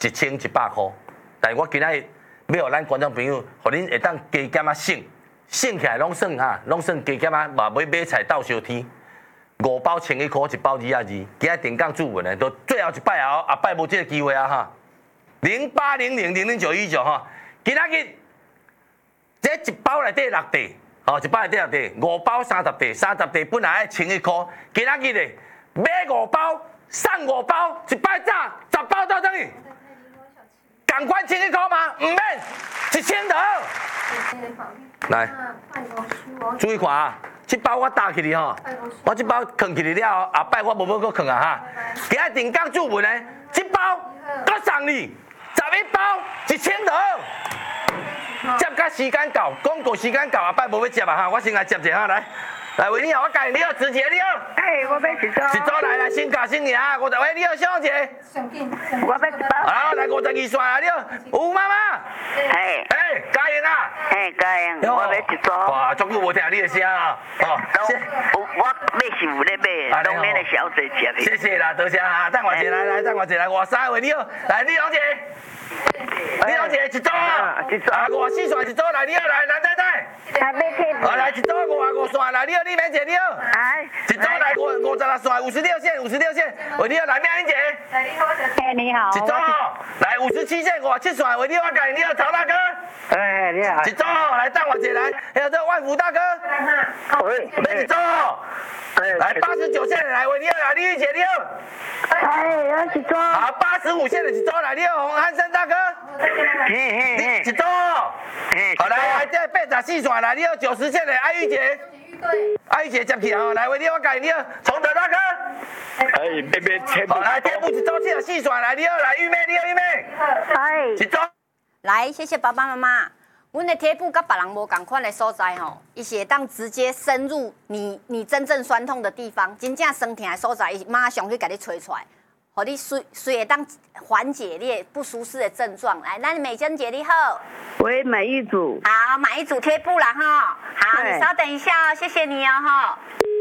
1100块。但是我今仔日要互咱观众朋友，互恁会当加减啊省起来，拢算拢算加减啊，嘛买菜斗烧天。5包11块，1包22。今仔电讲注文的，都最后一摆后摆无这个机会啊哈。0800000919哈，今仔日这一包内底6袋，一包内底6袋，5包30袋，30袋本来爱11块，今仔日咧买5包送5包，一摆早10包到等于。赶快11块吗？唔免，1000就好。来，注意看啊！这包我打起哩吼，我这包藏起哩了，后摆我无要搁藏啊哈。今仔电讲注文呢，这包搁送你11包，1000就好。接甲时间到，广告时间到，后摆无要接啊哈，我先来接一下来。来，喂，你好，我介你好，直接你好。 我要一组。 一组来，先教先赢啊！喂，你好，小姐。 我要一包。 好，来52线啊，你好，吴妈妈。嘉颖啊。 嘉颖，我要一组。 哇，足久无听你的声啊。 我买是有咧买，当然的小姐接的。 谢谢啦，多谢啊，等我一下来，等我一下来，53位你好，来李小姐。李小姐一组啊，54线一组来，你好来，蓝太太。 还没贴。 来一组55线来，你好李美姐你好。一组来56线56线，喂你好来妙英姐。 你好。 一组来57线57线，喂你好介你好曹大哥。 你好。 一组来等我一下来，还有这万福大哥。一组。来89线来，喂你好来李玉姐你好。 一组。 好85线的一组来，你好洪汉生大哥。一组。好来这84线来，你好90线的艾玉姐。艾玉姐接起啊，来喂你好介你好崇德大哥。好来天幕一组74线来，你好来玉妹你好玉妹。一组。 来，谢谢爸爸妈妈。阮的贴布甲别人无共款的所在吼，伊是会当直接深入你真正酸痛的地方，真正酸痛的所在，伊马上去给你吹出来，互你随会当缓解你的不舒适的症状。来，咱美珍姐你好。 喂，买一组。 好，买一组贴布啦哈。好，你稍等一下哦，谢谢你哦哈。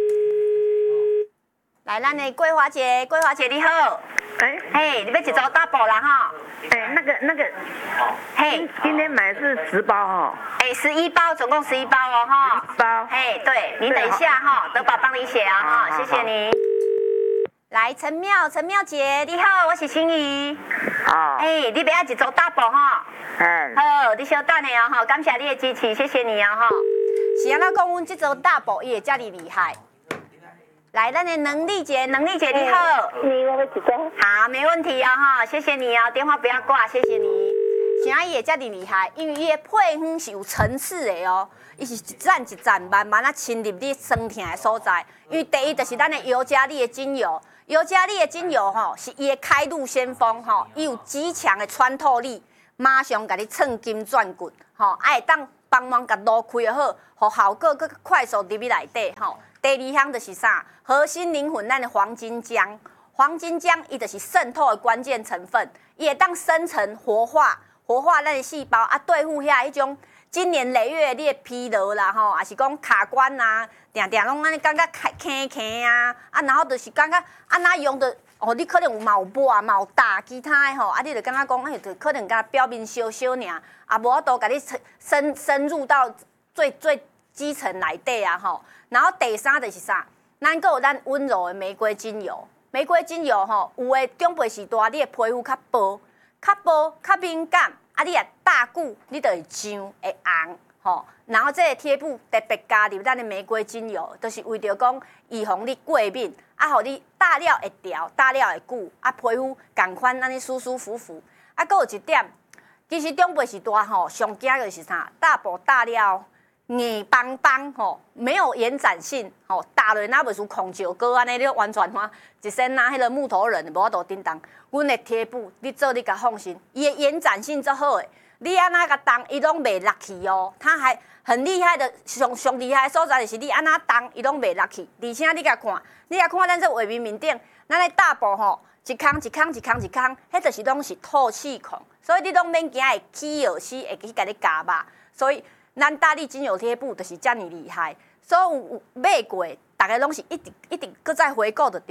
来，咱的桂华姐你好。你要一组大包啦哈。 那个，今天买是10包哈。 11包，总共11包哦哈。 10包。 对，你等一下哈，德宝帮你写啊哈，谢谢你。来，陈妙姐你好，我是心怡。你要一组大包哈。好，你稍等的哦哈，感谢你的支持，谢谢你哦哈。是安怎讲，阮这组大包伊会遮尔厉害？来，咱的能力姐你好。 你要一组。 好，没问题哦哈，谢谢你哦，电话不要挂，谢谢你。啥伊会遮尔厉害？因为伊的配方是有层次的哦，伊是一站一站慢慢啊侵入你酸痛的所在。因为第一就是咱的尤加利的精油，尤加利的精油吼是伊的开路先锋吼，伊有极强的穿透力，马上甲你寸金转骨吼，会当帮忙甲路开好，互效果更快速入去内底吼。第二项就是啥？核心灵魂，咱的黄金浆。黄金浆伊就是渗透的关键成分，伊会当生成活化咱的细胞啊，对付遐迄种经年累月你的疲劳啦吼，也是讲卡关啊，定拢安尼感觉坑啊，然后就是感觉安那用的哦，你可能有抹啊、有打其他的吼，你就感觉讲就可能甲表面小尔，啊无法度甲你深入到最基层内底啊吼。然后第三就是啥？咱阁有咱温柔的玫瑰精油，玫瑰精油吼，有的长辈时代你的皮肤较薄、较敏感，你也大久你就会痒、会红吼。然后这个贴布特别加入咱的玫瑰精油，就是为着讲预防你过敏，互你大料会调、大料会久，皮肤共款安尼舒舒服服。阁有一点，其实长辈时代吼，上惊就是啥？大补大料。硬邦邦吼，没有延展性吼，打落那袂输空石膏安尼，你完全一身拿迄个木头人，无法度叮当。阮的贴布，你做你甲放心，伊的延展性足好诶。你安那甲动，伊拢袂落去哦。它还很厉害的，上厉害的所在就是你安那动，伊拢袂落去。而且你甲看，咱这画面顶，咱的大布吼，一空，迄就是拢是透气孔，所以你拢免惊会起耳屎，会去甲你夹肉，所以。咱大力精油贴布就是遮尔厉害，所以有买过，大家拢是一直搁再回购的对。